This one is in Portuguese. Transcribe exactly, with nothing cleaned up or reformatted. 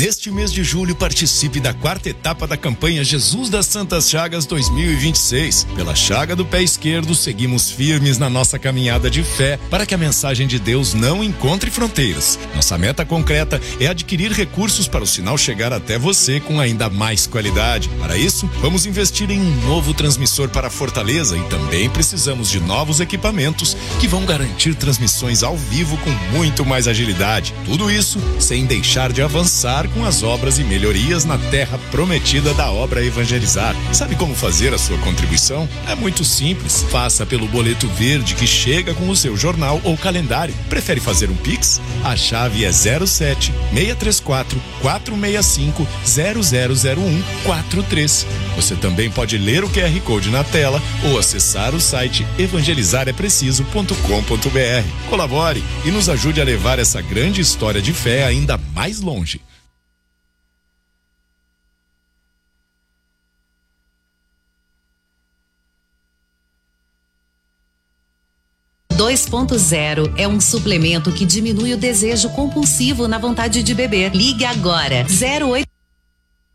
Neste mês de julho, participe da quarta etapa da campanha Jesus das Santas Chagas dois mil e vinte e seis. Pela chaga do pé esquerdo, seguimos firmes na nossa caminhada de fé para que a mensagem de Deus não encontre fronteiras. Nossa meta concreta é adquirir recursos para o sinal chegar até você com ainda mais qualidade. Para isso, vamos investir em um novo transmissor para Fortaleza e também precisamos de novos equipamentos que vão garantir transmissões ao vivo com muito mais agilidade. Tudo isso sem deixar de avançar com as obras e melhorias na terra prometida da obra Evangelizar. Sabe como fazer a sua contribuição? É muito simples. Faça pelo boleto verde que chega com o seu jornal ou calendário. Prefere fazer um Pix? A chave é zero sete, seis três quatro, quatro seis cinco, zero zero zero um quatro três. Você também pode ler o Q R Code na tela ou acessar o site evangelizar é preciso ponto com ponto br. Colabore e nos ajude a levar essa grande história de fé ainda mais longe. dois ponto zero é um suplemento que diminui o desejo compulsivo na vontade de beber. Ligue agora zero oito